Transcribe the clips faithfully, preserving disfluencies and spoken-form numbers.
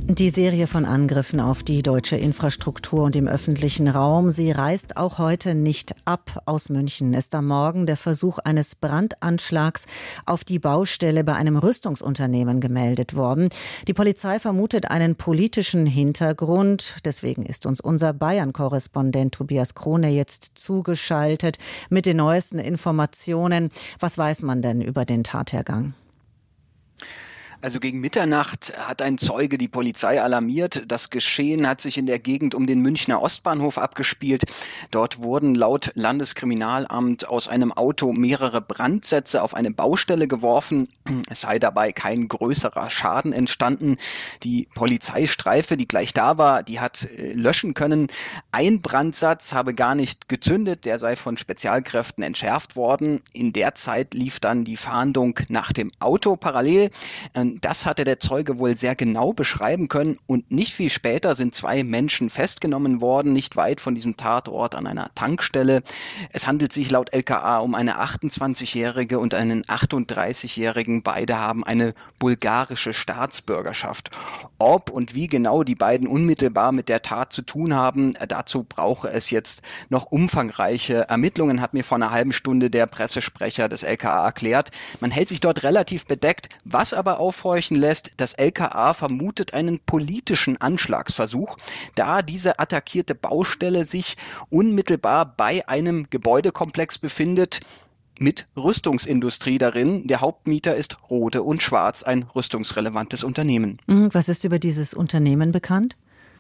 Die Serie von Angriffen auf die deutsche Infrastruktur und im öffentlichen Raum, sie reißt auch heute nicht ab. Aus München ist am Morgen der Versuch eines Brandanschlags auf die Baustelle bei einem Rüstungsunternehmen gemeldet worden. Die Polizei vermutet einen politischen Hintergrund. Deswegen ist uns unser Bayern-Korrespondent Tobias Krone jetzt zugeschaltet mit den neuesten Informationen. Was weiß man denn über den Tathergang? Also gegen Mitternacht hat ein Zeuge die Polizei alarmiert. Das Geschehen hat sich in der Gegend um den Münchner Ostbahnhof abgespielt. Dort wurden laut Landeskriminalamt aus einem Auto mehrere Brandsätze auf eine Baustelle geworfen. Es sei dabei kein größerer Schaden entstanden. Die Polizeistreife, die gleich da war, die hat löschen können. Ein Brandsatz habe gar nicht gezündet. Der sei von Spezialkräften entschärft worden. In der Zeit lief dann die Fahndung nach dem Auto parallel. Das hatte der Zeuge wohl sehr genau beschreiben können und nicht viel später sind zwei Menschen festgenommen worden, nicht weit von diesem Tatort an einer Tankstelle. Es handelt sich laut L K A um eine achtundzwanzigjährige und einen achtunddreißigjährigen. Beide haben eine bulgarische Staatsbürgerschaft. Ob und wie genau die beiden unmittelbar mit der Tat zu tun haben, dazu brauche es jetzt noch umfangreiche Ermittlungen, hat mir vor einer halben Stunde der Pressesprecher des L K A erklärt. Man hält sich dort relativ bedeckt, was aber auf horchen lässt, das L K A vermutet einen politischen Anschlagsversuch, da diese attackierte Baustelle sich unmittelbar bei einem Gebäudekomplex befindet, mit Rüstungsindustrie darin. Der Hauptmieter ist Rohde und Schwarz, ein rüstungsrelevantes Unternehmen. Was ist über dieses Unternehmen bekannt?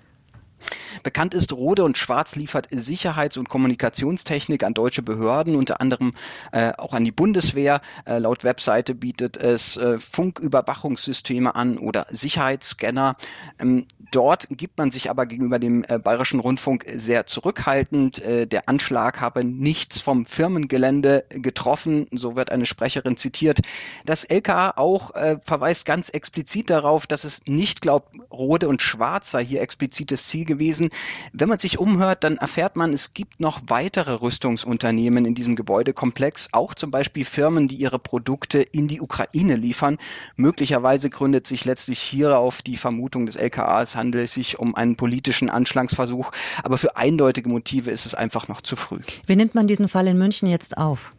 Bekannt ist, Rohde und Schwarz liefert Sicherheits- und Kommunikationstechnik an deutsche Behörden, unter anderem äh, auch an die Bundeswehr. Äh, laut Webseite bietet es äh, Funküberwachungssysteme an oder Sicherheitsscanner. Ähm, dort gibt man sich aber gegenüber dem äh, Bayerischen Rundfunk sehr zurückhaltend. Äh, der Anschlag habe nichts vom Firmengelände getroffen, so wird eine Sprecherin zitiert. Das L K A auch äh, verweist ganz explizit darauf, dass es nicht glaubt, Rohde und Schwarz sei hier explizites Ziel gewesen. Wenn man sich umhört, dann erfährt man, es gibt noch weitere Rüstungsunternehmen in diesem Gebäudekomplex, auch zum Beispiel Firmen, die ihre Produkte in die Ukraine liefern. Möglicherweise gründet sich letztlich hier auf die Vermutung des L K A, es handelt sich um einen politischen Anschlagsversuch, aber für eindeutige Motive ist es einfach noch zu früh. Wie nimmt man diesen Fall in München jetzt auf?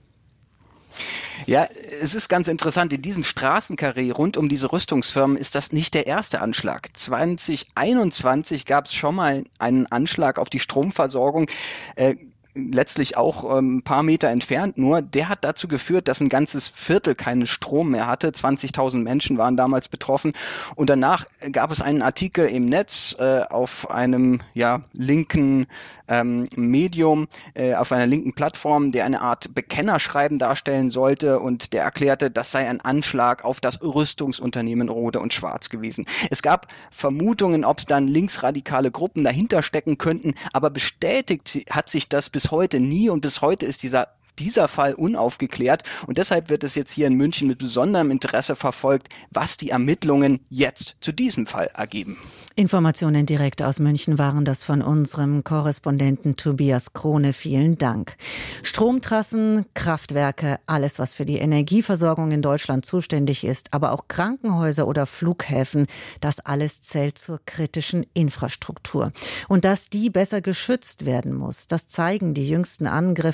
Ja, es ist ganz interessant, in diesem Straßenkarree rund um diese Rüstungsfirmen ist das nicht der erste Anschlag. zwanzig einundzwanzig gab es schon mal einen Anschlag auf die Stromversorgung, äh, letztlich auch ähm, ein paar Meter entfernt nur. Der hat dazu geführt, dass ein ganzes Viertel keinen Strom mehr hatte. zwanzigtausend Menschen waren damals betroffen. Und danach gab es einen Artikel im Netz äh, auf einem ja linken ähm, Medium, äh, auf einer linken Plattform, der eine Art Bekennerschreiben darstellen sollte und der erklärte, das sei ein Anschlag auf das Rüstungsunternehmen Rohde und Schwarz gewesen. Es gab Vermutungen, ob dann linksradikale Gruppen dahinter stecken könnten, aber bestätigt hat sich das bis heute nie und bis heute ist dieser dieser Fall unaufgeklärt und deshalb wird es jetzt hier in München mit besonderem Interesse verfolgt, was die Ermittlungen jetzt zu diesem Fall ergeben. Informationen direkt aus München waren das von unserem Korrespondenten Tobias Krone. Vielen Dank. Stromtrassen, Kraftwerke, alles, was für die Energieversorgung in Deutschland zuständig ist, aber auch Krankenhäuser oder Flughäfen, das alles zählt zur kritischen Infrastruktur. Und dass die besser geschützt werden muss, das zeigen die jüngsten Angriffe